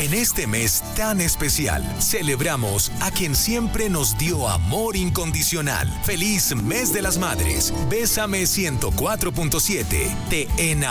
En este mes tan especial, celebramos a quien siempre nos dio amor incondicional. ¡Feliz Mes de las Madres! Bésame 104.7. Te enamorarás.